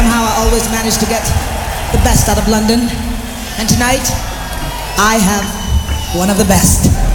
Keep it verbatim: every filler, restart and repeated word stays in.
somehow I always manage to get the best out of London. And tonight, I have one of the best.